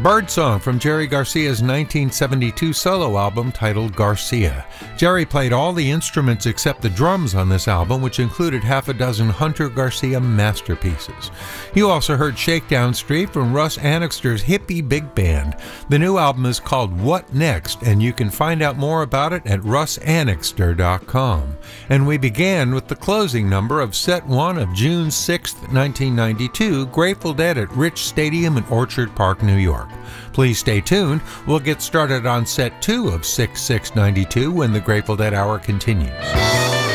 Birdsong from Jerry Garcia's 1972 solo album titled Garcia. Jerry played all the instruments except the drums on this album, which included half a dozen Hunter Garcia masterpieces. You also heard Shakedown Street from Russ Annixter's Hippie Big Band. The new album is called What Next, and you can find out more about it at russannixter.com. And we began with the closing number of Set 1 of June 6, 1992, Grateful Dead at Rich Stadium in Orchard Park, New York. Please stay tuned. We'll get started on Set 2 of 6/6/92 when the Grateful Dead Hour continues.